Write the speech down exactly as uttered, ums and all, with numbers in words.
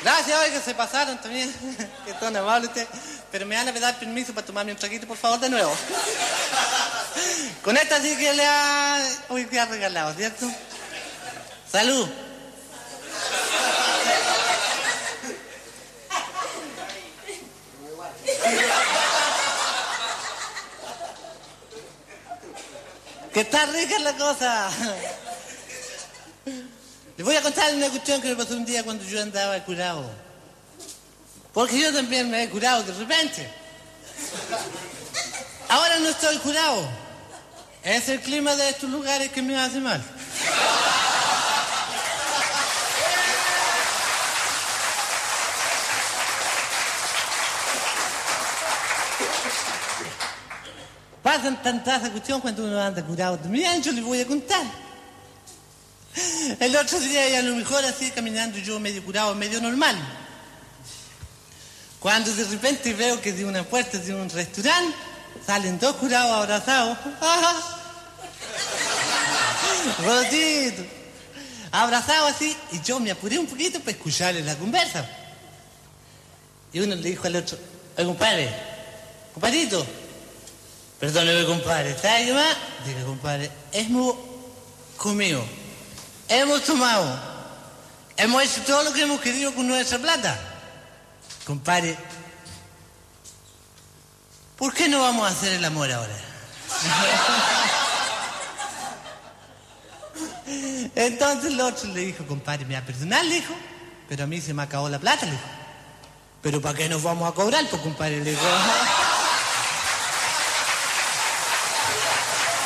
Gracias, oiga, se pasaron también. Que tan amable usted. Pero me van a pedir permiso para tomarme un traguito, por favor, de nuevo. Con esta sí que le ha... Uy, que ha regalado, ¿cierto? Salud. Que está rica la cosa. Les voy a contar una cuestión que me pasó un día cuando yo andaba curado. Porque yo también me he curado de repente. Ahora no estoy curado. Es el clima de estos lugares que me hace mal. Pasan tantas cuestiones cuando uno anda curado. También yo les voy a contar. El otro día, y a lo mejor así caminando yo medio curado, medio normal. Cuando de repente veo que de una puerta de un restaurante salen dos curados abrazados. Rotito. Abrazados así, y yo me apuré un poquito para escucharles la conversa. Y uno le dijo al otro, oye, compadre, compadrito, perdóneme, compadre, ¿sabe qué más? Diga, compadre, hemos comido, hemos tomado, hemos hecho todo lo que hemos querido con nuestra plata. Compadre, ¿por qué no vamos a hacer el amor ahora? Entonces el otro le dijo, compadre, me va a perdonar, le dijo, pero a mí se me acabó la plata, le dijo. ¿Pero para qué nos vamos a cobrar, pues, compadre? Le dijo.